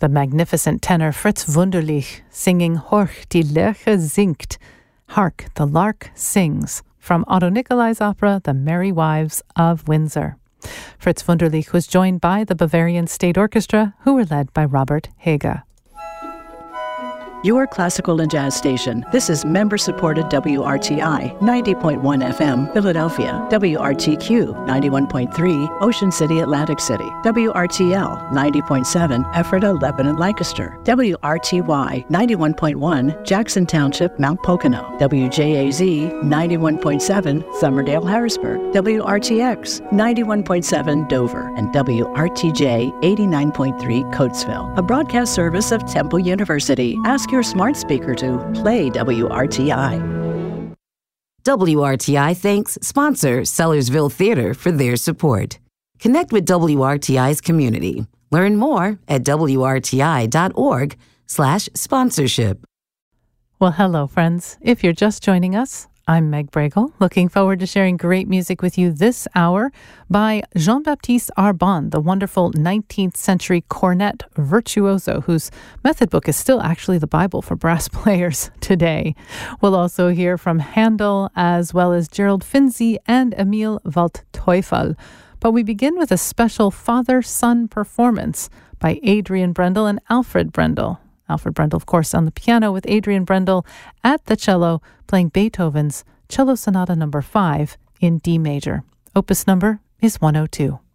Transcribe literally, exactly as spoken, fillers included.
The magnificent tenor Fritz Wunderlich singing Horch, die Lerche singt, Hark, the lark sings, from Otto Nicolai's opera The Merry Wives of Windsor. Fritz Wunderlich was joined by the Bavarian State Orchestra, who were led by Robert Haga. Your classical and jazz station. This is member-supported W R T I, ninety point one F M, Philadelphia. W R T Q, ninety-one point three, Ocean City, Atlantic City. W R T L, ninety point seven, Ephrata, Lebanon, Lancaster. W R T Y, ninety-one point one, Jackson Township, Mount Pocono. W J A Z, ninety-one point seven, Somerdale, Harrisburg. W R T X, ninety-one point seven, Dover. And W R T J, eighty-nine point three, Coatesville. A broadcast service of Temple University. Ask your smart speaker to play W R T I. W R T I thanks sponsor Sellersville Theater for their support. Connect with W R T I's community. Learn more at W R T I dot org slash sponsorship. Well, hello, friends. If you're just joining us, I'm Meg Bregel, looking forward to sharing great music with you this hour by Jean-Baptiste Arbonne, the wonderful nineteenth century cornet virtuoso whose method book is still actually the Bible for brass players today. We'll also hear from Handel as well as Gerald Finzi and Emil Waldteufel. But we begin with a special father-son performance by Adrian Brendel and Alfred Brendel. Alfred Brendel, of course, on the piano, with Adrian Brendel at the cello, playing Beethoven's Cello Sonata number five in D major. Opus number is one oh two.